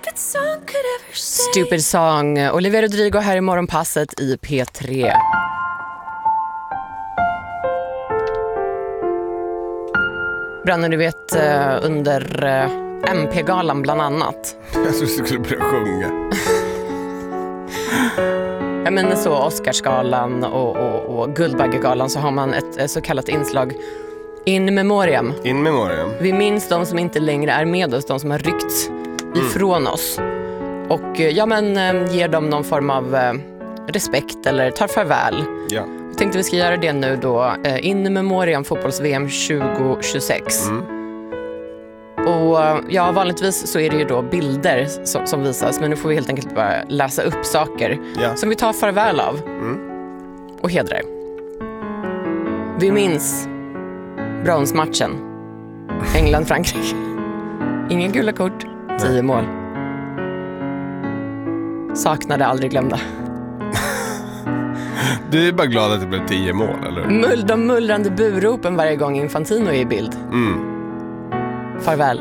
Stupid Song. Olivia Rodrigo här i morgonpasset i P3. Brann, du vet, under MP-galan bland annat. Jag trodde du skulle börja sjunga. Jag menar så, Oscarsgalan och Guldbaggegalan, så har man ett så kallat inslag In Memoriam. In Memoriam. Vi minns de som inte längre är med oss, de som har ryckts ifrån oss. Och ger dem någon form av respekt eller tar farväl. Ja. Jag tänkte vi ska göra det nu då. In Memoriam fotbolls-VM 2026. Och vanligtvis så är det ju då bilder som visas. Men nu får vi helt enkelt bara läsa upp saker som vi tar farväl av och hedrar. Vi minns bronsmatchen. England-Frankrike. Ingen gula kort, 10 mål. Saknade, aldrig glömda. Du är bara glad att det blev 10 mål, eller? De mullrande buropen varje gång Infantino är i bild. Farväl.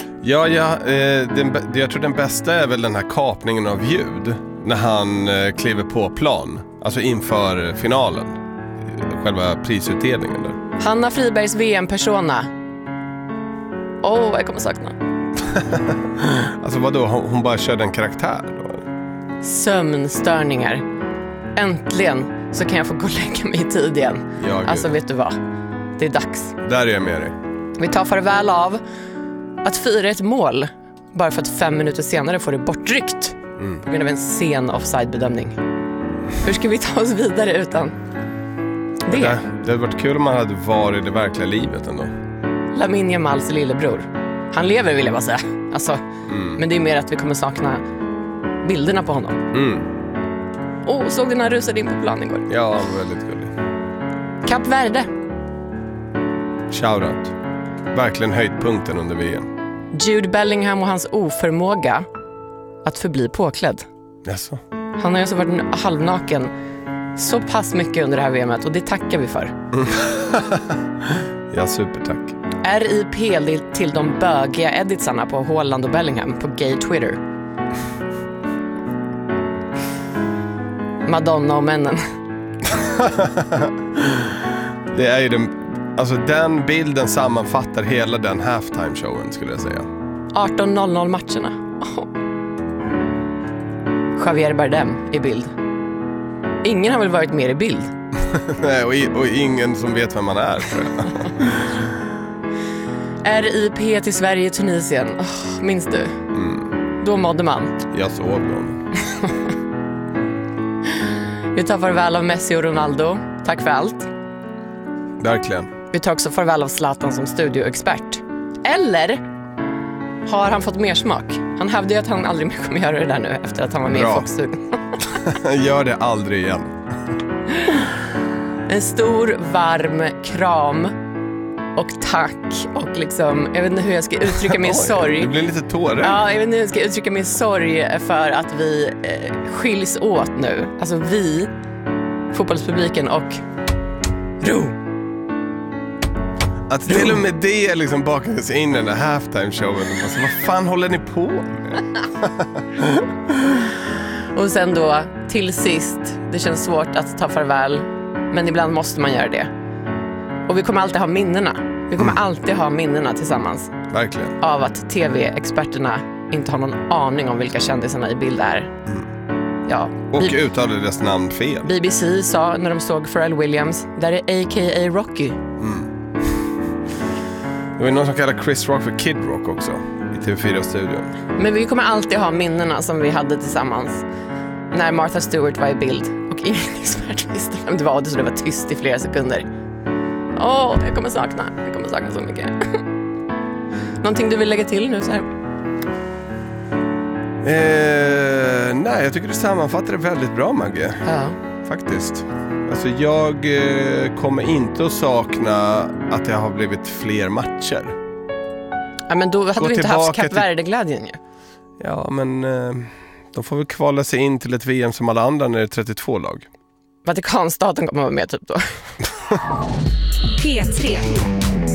Jag tror den bästa är väl den här kapningen av ljud när han kliver på plan, alltså inför finalen, själva prisutdelningen där. Hanna Fribergs VM-persona. Jag kommer sakna. Alltså vadå, hon bara körde en karaktär då? Sömnstörningar. Äntligen så kan jag få gå och lägga mig i tid igen. Alltså vet du vad? Det är dags. Där är jag med dig. Vi tar farväl av att fira ett mål bara för att 5 minuter senare får det bortryckt på grund av en sen offside-bedömning. Hur ska vi ta oss vidare utan det? Det hade varit kul om man hade varit i det verkliga livet ändå. Lamine Yamals lillebror. Han lever, vill jag bara säga. Alltså, men det är mer att vi kommer sakna bilderna på honom. Såg du när han rusade in på plan igår? Ja, väldigt gullig. Kap Verde. Shoutout. Verkligen höjdpunkten under VM. Jude Bellingham och hans oförmåga att förbli påklädd. Jaså? Han har ju så varit halvnaken så pass mycket under det här VMet och det tackar vi för. Ja, supertack. RIP till de bögiga editsarna på Haaland och Bellingham på gay Twitter. Madonna och männen. Det är ju den bilden sammanfattar hela den halftime-showen, skulle jag säga. 18:00 matcherna. Javier Bardem i bild. Ingen har väl varit mer i bild? Nej, och ingen som vet vem man är, tror jag. RIP till Sverige i Tunisien. Minns du? Då mådde man. Jag såg dem. Vi tar farväl av Messi och Ronaldo. Tack för allt. Verkligen. Vi tar också farväl av Zlatan som studioexpert. Eller har han fått mer smak? Han hävdade ju att han aldrig mer kommer göra det där nu efter att han var med i Fox-studion. Gör det aldrig igen. En stor, varm kram och tack. Och liksom, jag vet inte hur jag ska uttrycka min sorg. Det blir lite tårar. Ja, jag vet inte hur jag ska uttrycka min sorg för att vi skiljs åt nu. Alltså vi, fotbollspubliken och Ro. Att till och med det liksom bakades in i den där halftime-showen. Alltså, vad fan håller ni på med? Och sen då, till sist, det känns svårt att ta farväl, men ibland måste man göra det. Och vi kommer alltid ha minnena. Vi kommer alltid ha minnena tillsammans. Verkligen. Av att tv-experterna inte har någon aning om vilka kändisarna i bild är. Ja. Och uttalade deras namn fel. BBC sa när de såg Pharrell Williams, där är a.k.a. Rocky. Det var någon som kallar Chris Rock för Kid Rock också i TV4-studion. Men vi kommer alltid ha minnena som vi hade tillsammans när Martha Stewart var i bild och ingen expert visste vem det var, så det var tyst i flera sekunder. Jag kommer sakna så mycket. Någonting du vill lägga till nu så här? Nej, jag tycker du sammanfattar det väldigt bra, Maggie. Ja. Faktiskt. Alltså jag kommer inte att sakna att det har blivit fler matcher. Ja, men då hade vi inte haft Kap Verde-glädjen ju. Ja, men de får väl kvala sig in till ett VM som alla andra när det är 32 lag. Vatikanstaten kommer vara med typ då. P3.